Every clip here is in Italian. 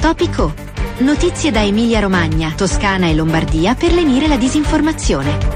Topico. Notizie da Emilia-Romagna, Toscana e Lombardia per lenire la disinformazione.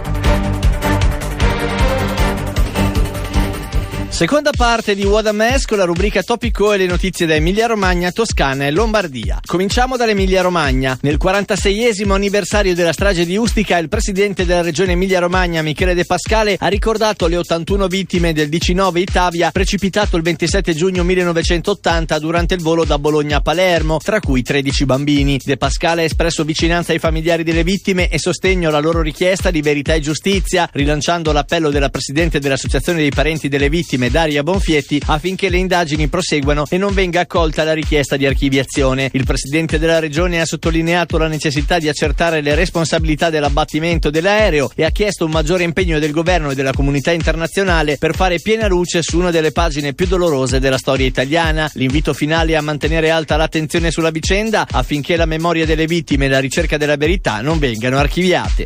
Seconda parte di What a Mess con la rubrica Topico e le notizie da Emilia-Romagna, Toscana e Lombardia. Cominciamo dall'Emilia-Romagna. Nel 46esimo anniversario della strage di Ustica, il presidente della regione Emilia-Romagna, Michele De Pascale, ha ricordato le 81 vittime del DC-9 Itavia precipitato il 27 giugno 1980 durante il volo da Bologna a Palermo, tra cui 13 bambini. De Pascale ha espresso vicinanza ai familiari delle vittime e sostegno alla loro richiesta di verità e giustizia, rilanciando l'appello della presidente dell'Associazione dei Parenti delle Vittime, Daria Bonfietti, affinché le indagini proseguano e non venga accolta la richiesta di archiviazione. Il presidente della regione ha sottolineato la necessità di accertare le responsabilità dell'abbattimento dell'aereo e ha chiesto un maggiore impegno del governo e della comunità internazionale per fare piena luce su una delle pagine più dolorose della storia italiana. L'invito finale è a mantenere alta l'attenzione sulla vicenda affinché la memoria delle vittime e la ricerca della verità non vengano archiviate.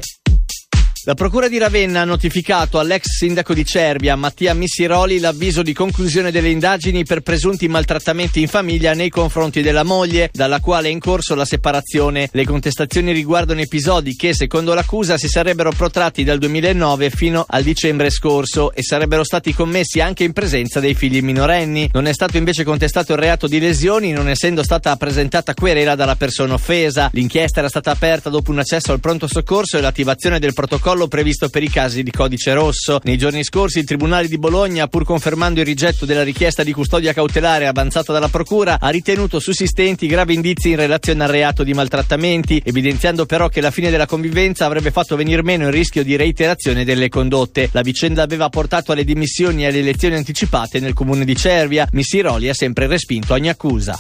La Procura di Ravenna ha notificato all'ex sindaco di Cervia, Mattia Missiroli, l'avviso di conclusione delle indagini per presunti maltrattamenti in famiglia nei confronti della moglie, dalla quale è in corso la separazione. Le contestazioni riguardano episodi che, secondo l'accusa, si sarebbero protratti dal 2009 fino al dicembre scorso e sarebbero stati commessi anche in presenza dei figli minorenni. Non è stato invece contestato il reato di lesioni, non essendo stata presentata querela dalla persona offesa. L'inchiesta era stata aperta dopo un accesso al pronto soccorso e l'attivazione del protocollo previsto per i casi di codice rosso. Nei giorni scorsi il Tribunale di Bologna, pur confermando il rigetto della richiesta di custodia cautelare avanzata dalla Procura, ha ritenuto sussistenti gravi indizi in relazione al reato di maltrattamenti, evidenziando però che la fine della convivenza avrebbe fatto venir meno il rischio di reiterazione delle condotte. La vicenda aveva portato alle dimissioni e alle elezioni anticipate nel comune di Cervia. Missiroli ha sempre respinto ogni accusa.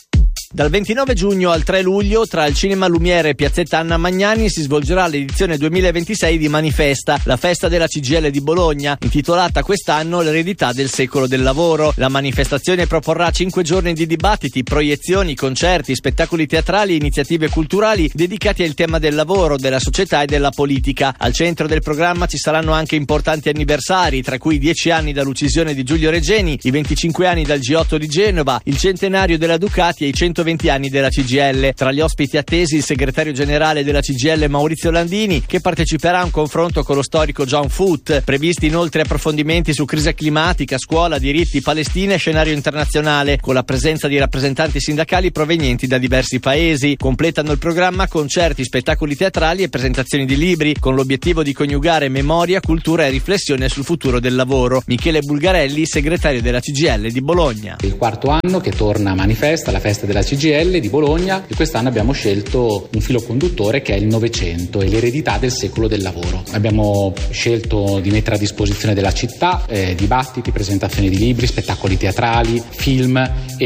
Dal 29 giugno al 3 luglio tra il Cinema Lumiere e Piazzetta Anna Magnani si svolgerà l'edizione 2026 di Manifesta, la festa della CGIL di Bologna, intitolata quest'anno L'eredità del secolo del lavoro. La manifestazione proporrà 5 giorni di dibattiti, proiezioni, concerti, spettacoli teatrali e iniziative culturali dedicati al tema del lavoro, della società e della politica. Al centro del programma ci saranno anche importanti anniversari, tra cui i 10 anni dall'uccisione di Giulio Regeni, i 25 anni dal G8 di Genova, il centenario della Ducati e i 120 anni della CGIL. Tra gli ospiti attesi il segretario generale della CGIL Maurizio Landini, che parteciperà a un confronto con lo storico John Foote. Previsti inoltre approfondimenti su crisi climatica, scuola, diritti, Palestina e scenario internazionale, con la presenza di rappresentanti sindacali provenienti da diversi paesi. Completano il programma concerti, spettacoli teatrali e presentazioni di libri, con l'obiettivo di coniugare memoria, cultura e riflessione sul futuro del lavoro. Michele Bulgarelli, segretario della CGIL di Bologna. Il quarto anno che torna a Manifesta, la festa della CGIL di Bologna, e quest'anno abbiamo scelto un filo conduttore che è il Novecento e l'eredità del secolo del lavoro. Abbiamo scelto di mettere a disposizione della città dibattiti, presentazioni di libri, spettacoli teatrali, film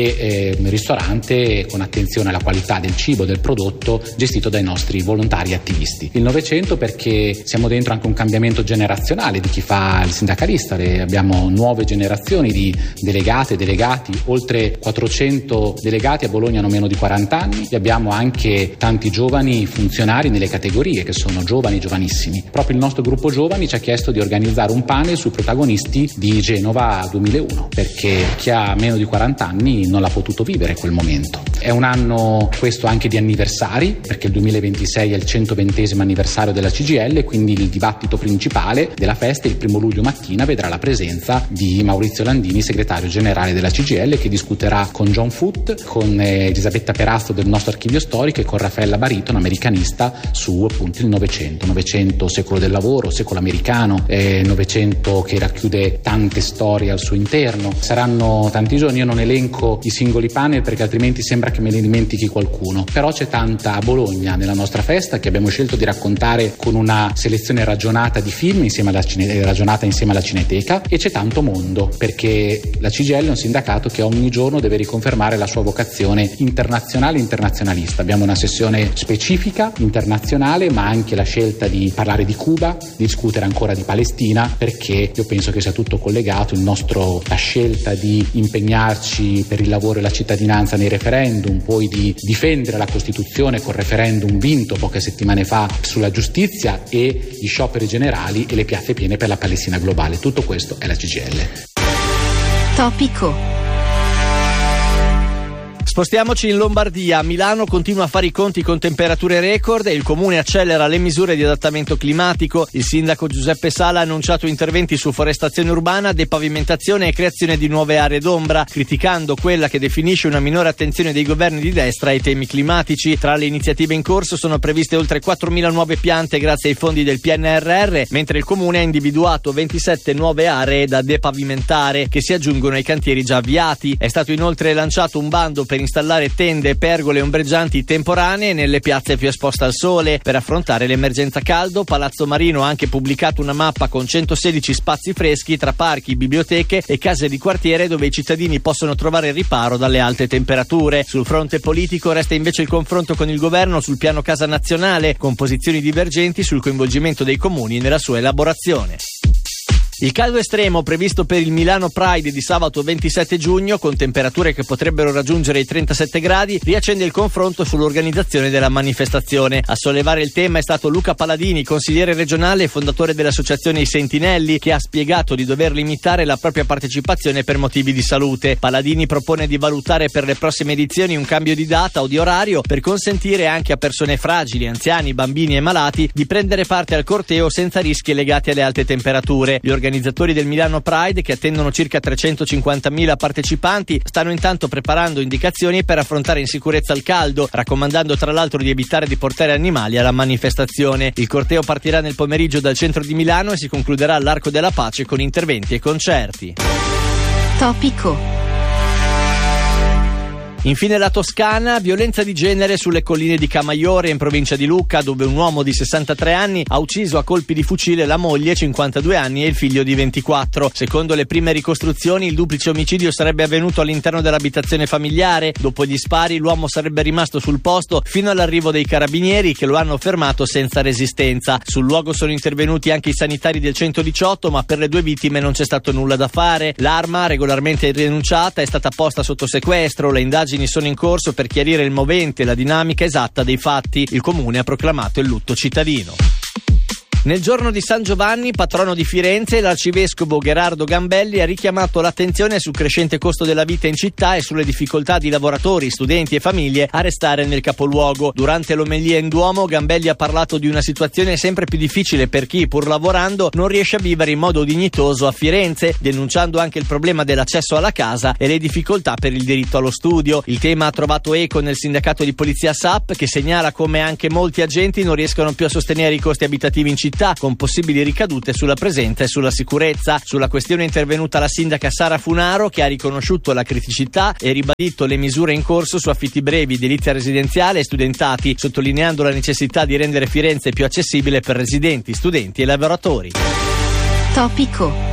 e ristorante con attenzione alla qualità del cibo, del prodotto, gestito dai nostri volontari attivisti. Il Novecento perché siamo dentro anche un cambiamento generazionale di chi fa il sindacalista. Abbiamo nuove generazioni di delegate, delegati, oltre 400 delegati a Bologna hanno meno di 40 anni, e abbiamo anche tanti giovani funzionari nelle categorie che sono giovani, giovanissimi. Proprio il nostro gruppo giovani ci ha chiesto di organizzare un panel sui protagonisti di Genova 2001, perché chi ha meno di 40 anni non l'ha potuto vivere quel momento. È un anno questo anche di anniversari, perché il 2026 è il 120° anniversario della CGIL, quindi il dibattito principale della festa il 1 luglio mattina vedrà la presenza di Maurizio Landini, segretario generale della CGIL, che discuterà con John Foote, con Elisabetta Perazzo del nostro archivio storico e con Raffaella Barito, un americanista, su appunto il Novecento, secolo del lavoro, secolo americano, Novecento che racchiude tante storie al suo interno. Saranno tanti giorni, io non elenco i singoli panel perché altrimenti sembra che me ne dimentichi qualcuno, però c'è tanta Bologna nella nostra festa che abbiamo scelto di raccontare con una selezione ragionata di film insieme alla Cineteca, e c'è tanto mondo perché la CGIL è un sindacato che ogni giorno deve riconfermare la sua vocazione internazionale e internazionalista. Abbiamo una sessione specifica internazionale, ma anche la scelta di parlare di Cuba, di discutere ancora di Palestina, perché io penso che sia tutto collegato. La scelta di impegnarci per il lavoro e la cittadinanza nei referendum, poi di difendere la Costituzione col referendum vinto poche settimane fa sulla giustizia, e gli scioperi generali e le piazze piene per la Palestina globale. Tutto questo è la CGIL. Topico. Spostiamoci in Lombardia. Milano continua a fare i conti con temperature record e il comune accelera le misure di adattamento climatico. Il sindaco Giuseppe Sala ha annunciato interventi su forestazione urbana, depavimentazione e creazione di nuove aree d'ombra, criticando quella che definisce una minore attenzione dei governi di destra ai temi climatici. Tra le iniziative in corso sono previste oltre 4.000 nuove piante grazie ai fondi del PNRR, mentre il comune ha individuato 27 nuove aree da depavimentare che si aggiungono ai cantieri già avviati. È stato inoltre lanciato un bando per installare tende, pergole ombreggianti temporanee nelle piazze più esposte al sole. Per affrontare l'emergenza caldo, Palazzo Marino ha anche pubblicato una mappa con 116 spazi freschi tra parchi, biblioteche e case di quartiere dove i cittadini possono trovare riparo dalle alte temperature. Sul fronte politico resta invece il confronto con il governo sul piano casa nazionale, con posizioni divergenti sul coinvolgimento dei comuni nella sua elaborazione. Il caldo estremo previsto per il Milano Pride di sabato 27 giugno, con temperature che potrebbero raggiungere i 37 gradi, riaccende il confronto sull'organizzazione della manifestazione. A sollevare il tema è stato Luca Paladini, consigliere regionale e fondatore dell'associazione I Sentinelli, che ha spiegato di dover limitare la propria partecipazione per motivi di salute. Paladini propone di valutare per le prossime edizioni un cambio di data o di orario per consentire anche a persone fragili, anziani, bambini e malati di prendere parte al corteo senza rischi legati alle alte temperature. Gli organizzatori del Milano Pride, che attendono circa 350.000 partecipanti, stanno intanto preparando indicazioni per affrontare in sicurezza il caldo, raccomandando tra l'altro di evitare di portare animali alla manifestazione. Il corteo partirà nel pomeriggio dal centro di Milano e si concluderà all'Arco della Pace con interventi e concerti. Topico. Infine la Toscana, violenza di genere sulle colline di Camaiore in provincia di Lucca, dove un uomo di 63 anni ha ucciso a colpi di fucile la moglie, 52 anni, e il figlio di 24. Secondo le prime ricostruzioni, il duplice omicidio sarebbe avvenuto all'interno dell'abitazione familiare. Dopo gli spari, l'uomo sarebbe rimasto sul posto fino all'arrivo dei carabinieri, che lo hanno fermato senza resistenza. Sul luogo sono intervenuti anche i sanitari del 118, ma per le due vittime non c'è stato nulla da fare. L'arma, regolarmente rinunciata, è stata posta sotto sequestro. Le indagini sono in corso per chiarire il movente e la dinamica esatta dei fatti. Il comune ha proclamato il lutto cittadino. Nel giorno di San Giovanni, patrono di Firenze, l'arcivescovo Gherardo Gambelli ha richiamato l'attenzione sul crescente costo della vita in città e sulle difficoltà di lavoratori, studenti e famiglie a restare nel capoluogo. Durante l'omelia in Duomo, Gambelli ha parlato di una situazione sempre più difficile per chi, pur lavorando, non riesce a vivere in modo dignitoso a Firenze, denunciando anche il problema dell'accesso alla casa e le difficoltà per il diritto allo studio. Il tema ha trovato eco nel sindacato di polizia SAP, che segnala come anche molti agenti non riescano più a sostenere i costi abitativi in città, con possibili ricadute sulla presenza e sulla sicurezza. Sulla questione è intervenuta la sindaca Sara Funaro, che ha riconosciuto la criticità e ribadito le misure in corso su affitti brevi, edilizia residenziale e studentati, sottolineando la necessità di rendere Firenze più accessibile per residenti, studenti e lavoratori. Topico.